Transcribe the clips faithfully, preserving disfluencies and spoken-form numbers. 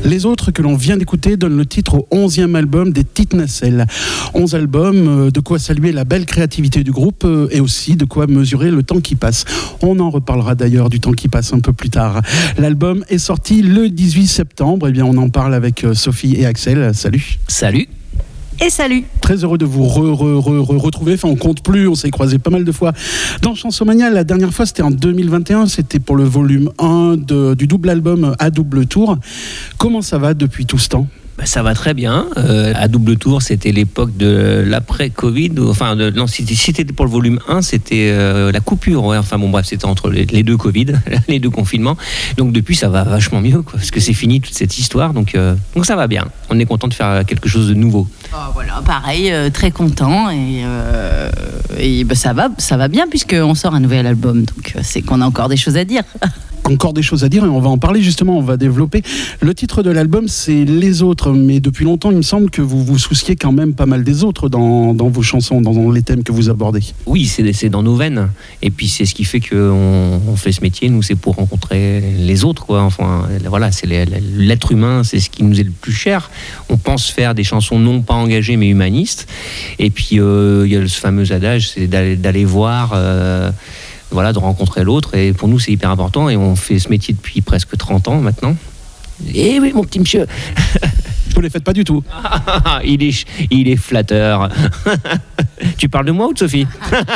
Les autres que l'on vient d'écouter donnent le titre au onzième album des Petites Nacelles. onze albums, de quoi saluer la belle créativité du groupe et aussi de quoi mesurer le temps qui passe. On en reparlera d'ailleurs du temps qui passe un peu plus tard. L'album est sorti le dix-huit septembre. Eh bien, on en parle avec Sophie et Axel. Salut. Salut. Et salut. Très heureux de vous re, re, re, re, retrouver. Enfin, on compte plus, on s'est croisés pas mal de fois dans Chansomania. La dernière fois, c'était en deux mille vingt et un. C'était pour le volume un de, du double album À Double Tour. Comment ça va depuis tout ce temps ? Bah, ça va très bien. Euh, à double tour, c'était l'époque de l'après-Covid. Enfin, de, non, si c'était pour le volume un, c'était euh, la coupure. Ouais. Enfin, bon, bref, c'était entre les, les deux Covid, les deux confinements. Donc, depuis, ça va vachement mieux, quoi, parce que c'est fini toute cette histoire. Donc, euh, donc, ça va bien. On est content de faire quelque chose de nouveau. Oh, voilà, pareil, euh, très content. Et, euh, et bah, ça, va, ça va bien, puisqu'on sort un nouvel album. Donc, c'est qu'on a encore des choses à dire. Encore des choses à dire et on va en parler justement, on va développer. Le titre de l'album, c'est Les Autres, mais depuis longtemps, il me semble que vous vous souciez quand même pas mal des autres dans, dans vos chansons, dans les thèmes que vous abordez. Oui, c'est, c'est dans nos veines. Et puis c'est ce qui fait qu'on on fait ce métier, nous, c'est pour rencontrer les autres, quoi. Enfin, voilà, c'est les, l'être humain, c'est ce qui nous est le plus cher. On pense faire des chansons non pas engagées, mais humanistes. Et puis, euh, il y a ce fameux adage, c'est d'aller, d'aller voir... Euh, Voilà, de rencontrer l'autre, et pour nous c'est hyper important, et on fait ce métier depuis presque trente ans maintenant. Eh oui, mon petit monsieur. Vous ne les faites pas du tout. il, est, il est flatteur. Tu parles de moi ou de Sophie?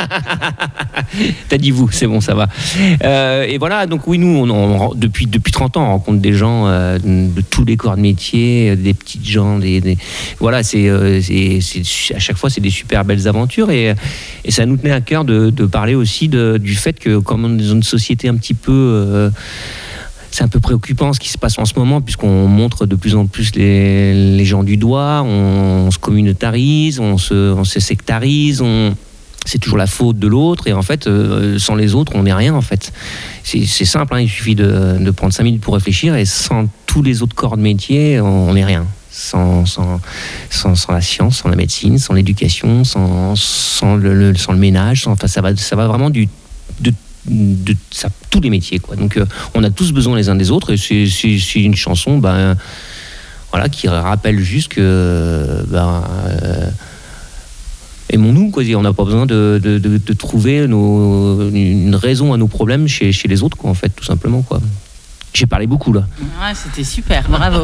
T'as dit vous, c'est bon, ça va. Euh, et voilà, donc oui, nous, on, on, depuis, depuis trente ans, on rencontre des gens euh, de tous les corps de métier, des petites gens, des, des, voilà, c'est, euh, c'est, c'est, à chaque fois, c'est des super belles aventures, et, et ça nous tenait à cœur de, de parler aussi de, du fait que, comme on est dans une société un petit peu... Euh, c'est un peu préoccupant ce qui se passe en ce moment, puisqu'on montre de plus en plus les, les gens du doigt, on, on se communautarise, on se, on se sectarise, on, c'est toujours la faute de l'autre, et en fait, euh, sans les autres, on n'est rien, en fait. C'est, c'est simple, hein, il suffit de, de prendre cinq minutes pour réfléchir, et sans tous les autres corps de métier, on n'est rien. Sans, sans, sans, sans la science, sans la médecine, sans l'éducation, sans, sans, le, le, sans le ménage, sans, enfin, ça, va, ça va vraiment du... de, de ça, tous les métiers, quoi. Donc euh, on a tous besoin les uns des autres, et c'est, c'est, c'est une chanson ben, voilà, qui rappelle juste que ben, euh, aimons-nous, quoi. On n'a pas besoin de, de, de, de trouver nos, une raison à nos problèmes chez, chez les autres, quoi, en fait, tout simplement, quoi. J'ai parlé beaucoup là. Ouais, c'était super, bravo.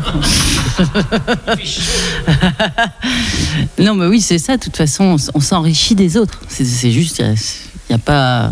Non mais oui, c'est ça, de toute façon, on, on s'enrichit des autres, c'est, c'est juste, il n'y a, a pas...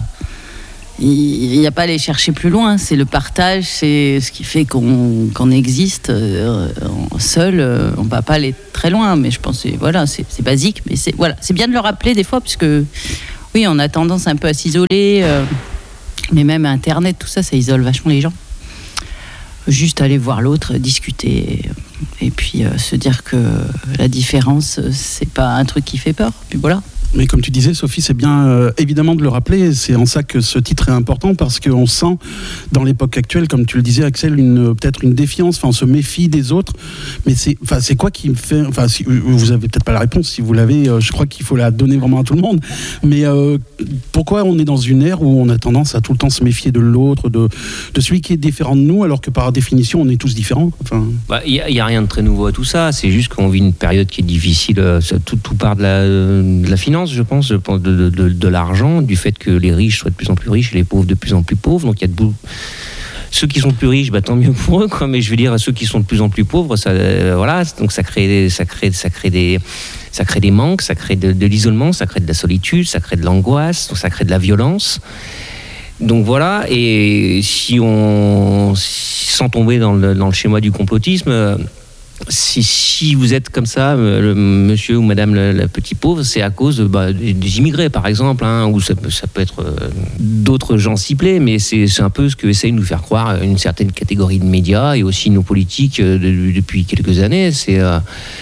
Il n'y a pas à aller chercher plus loin, c'est le partage, c'est ce qui fait qu'on, qu'on existe euh, seul, euh, on ne va pas aller très loin, mais je pense que voilà, c'est, c'est basique, mais c'est, voilà, c'est bien de le rappeler des fois, puisque oui, on a tendance un peu à s'isoler, euh, mais même Internet, tout ça, ça isole vachement les gens. Juste aller voir l'autre, discuter, et, et puis euh, se dire que la différence, c'est pas un truc qui fait peur, puis voilà. Mais comme tu disais, Sophie, c'est bien euh, évidemment de le rappeler. C'est en ça que ce titre est important, parce qu'on sent dans l'époque actuelle, comme tu le disais, Axel, une, peut-être une défiance. Enfin, on se méfie des autres. Mais c'est, enfin, c'est quoi qui me fait... Enfin, si, vous avez peut-être pas la réponse. Si vous l'avez, euh, je crois qu'il faut la donner vraiment à tout le monde. Mais euh, pourquoi on est dans une ère où on a tendance à tout le temps se méfier de l'autre, de, de celui qui est différent de nous, alors que par définition, on est tous différents. Enfin... Bah, il n'y a, a rien de très nouveau à tout ça. C'est juste qu'on vit une période qui est difficile. Tout, tout part de la, de la finance, je pense, je pense de, de, de l'argent, du fait que les riches soient de plus en plus riches et les pauvres de plus en plus pauvres. Donc il y a de bou- ceux qui sont plus riches, bah, tant mieux pour eux, quoi. Mais je veux dire, ceux qui sont de plus en plus pauvres, ça, euh, voilà, donc ça crée, ça crée, ça crée des, ça crée des manques, ça crée de, de l'isolement, ça crée de la solitude, ça crée de l'angoisse, donc ça crée de la violence. Donc voilà, et si on, sans tomber dans le, dans le schéma du complotisme, Si, si vous êtes comme ça, le monsieur ou madame le, le petit pauvre, c'est à cause bah, des, des immigrés, par exemple, hein, ou ça, ça peut être euh, d'autres gens ciblés, mais c'est, c'est un peu ce que essaye de nous faire croire une certaine catégorie de médias et aussi nos politiques euh, de, depuis quelques années. C'est, euh,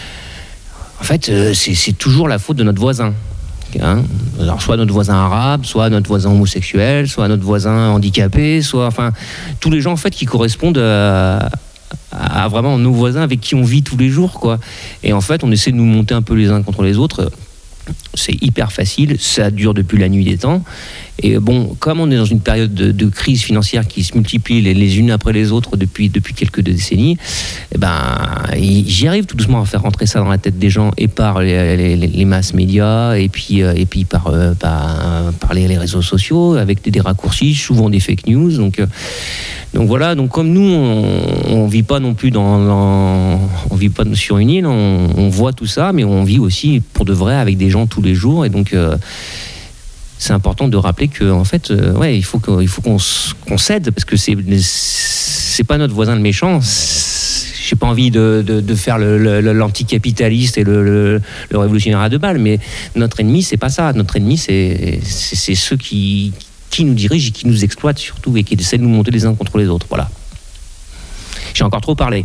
en fait, euh, c'est, c'est toujours la faute de notre voisin. Hein, alors soit notre voisin arabe, soit notre voisin homosexuel, soit notre voisin handicapé, soit enfin tous les gens en fait qui correspondent à à vraiment nos voisins avec qui on vit tous les jours, quoi. Et en fait, on essaie de nous monter un peu les uns contre les autres. C'est hyper facile, ça dure depuis la nuit des temps. Et bon, comme on est dans une période de, de crise financière qui se multiplie les, les unes après les autres depuis, depuis quelques décennies, eh ben, j'y arrive tout doucement à faire rentrer ça dans la tête des gens, et par les, les, les masses médias, et puis, et puis par, euh, par, par les, les réseaux sociaux, avec des, des raccourcis, souvent des fake news. Donc, euh, donc voilà, donc comme nous, on ne vit pas non plus dans, dans, on vit pas sur une île, on, on voit tout ça, mais on vit aussi pour de vrai avec des gens tous les jours, et donc... Euh, c'est important de rappeler que en fait, euh, ouais, il faut qu'on, il faut qu'on, qu'on cède, parce que c'est, c'est pas notre voisin le méchant. J'ai pas envie de, de, de faire le, le, l'anticapitaliste et le, le, le révolutionnaire à deux balles, mais notre ennemi, c'est pas ça. Notre ennemi, c'est, c'est, c'est ceux qui, qui nous dirigent et qui nous exploitent surtout, et qui essaient de nous monter les uns contre les autres. Voilà. J'ai encore trop parlé.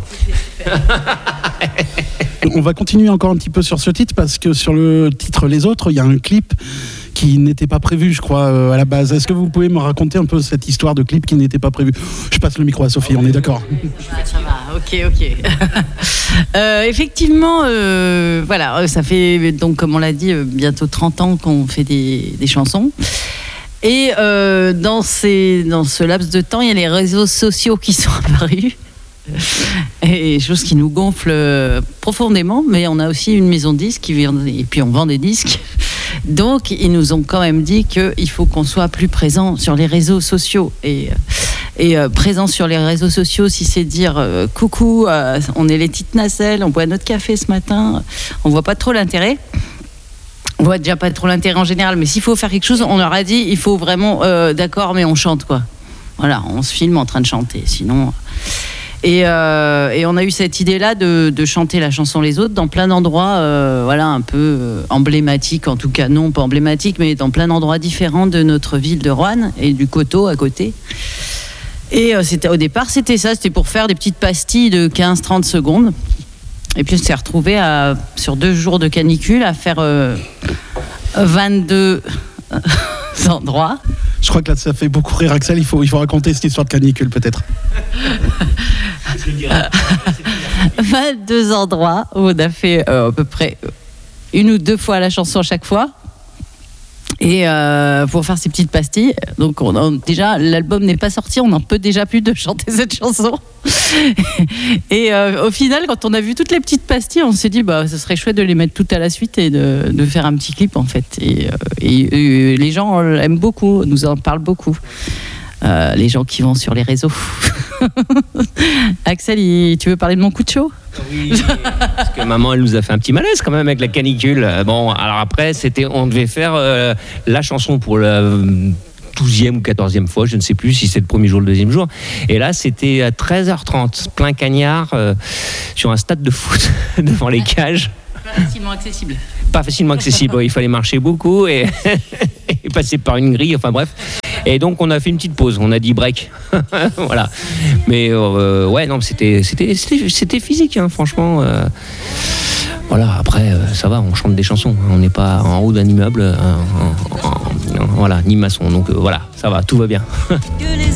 On va continuer encore un petit peu sur ce titre, parce que sur le titre Les Autres, il y a un clip qui n'était pas prévu, je crois, euh, à la base. Est-ce que vous pouvez me raconter un peu cette histoire de clip qui n'était pas prévu? Je passe le micro à Sophie, on est d'accord? Ah, ça va, ok, ok. euh, effectivement, euh, voilà, ça fait, donc, comme on l'a dit, bientôt trente ans qu'on fait des, des chansons. Et euh, dans, ces, dans ce laps de temps, il y a les réseaux sociaux qui sont apparus. Et chose qui nous gonfle profondément, mais on a aussi une maison de disques qui vient, et puis on vend des disques. Donc ils nous ont quand même dit qu'il faut qu'on soit plus présent sur les réseaux sociaux. Et, et euh, présent sur les réseaux sociaux, si c'est dire euh, coucou, euh, on est les petites nacelles, on boit notre café ce matin, on voit pas trop l'intérêt. On voit déjà pas trop l'intérêt en général, mais s'il faut faire quelque chose, on leur a dit il faut vraiment, euh, d'accord, mais on chante quoi. Voilà, on se filme en train de chanter, sinon. Et, euh, et on a eu cette idée-là de, de chanter la chanson Les Autres dans plein d'endroits, euh, voilà, un peu emblématiques, en tout cas non pas emblématiques, mais dans plein d'endroits différents de notre ville de Roanne et du Coteau à côté. Et euh, c'était, au départ, c'était ça, c'était pour faire des petites pastilles de quinze à trente secondes. Et puis on s'est retrouvé à, sur deux jours de canicule à faire euh, vingt-deux endroits. Je crois que là, ça fait beaucoup rire Axel. Il faut, il faut raconter cette histoire de canicule, peut-être. vingt-deux endroits où on a fait euh, à peu près une ou deux fois la chanson à chaque fois. Et euh, pour faire ces petites pastilles, donc on a, déjà l'album n'est pas sorti, on n'en peut déjà plus de chanter cette chanson. Et euh, au final, quand on a vu toutes les petites pastilles, on s'est dit bah ce serait chouette de les mettre toutes à la suite et de, de faire un petit clip en fait. Et, euh, et, et les gens aiment beaucoup, nous en parlent beaucoup. Euh, les gens qui vont sur les réseaux. Axel, il, tu veux parler de mon coup de chaud? Oui, parce que maman, elle nous a fait un petit malaise quand même avec la canicule. Bon, alors après, c'était, on devait faire euh, la chanson pour la douzième ou quatorzième fois, je ne sais plus si c'est le premier jour ou le deuxième jour. Et là, c'était à treize heures trente, plein cagnard, euh, sur un stade de foot, devant les cages. Pas facilement accessible. Pas facilement accessible, il fallait marcher beaucoup et, et passer par une grille, enfin bref. Et donc on a fait une petite pause, on a dit break. Voilà. Mais euh, ouais, non, c'était, c'était, c'était, c'était physique, hein, franchement. Euh, voilà, après, euh, ça va, on chante des chansons. Hein, on n'est pas en haut d'un immeuble, euh, en, en, en, voilà, ni maçon. Donc euh, voilà, ça va, tout va bien.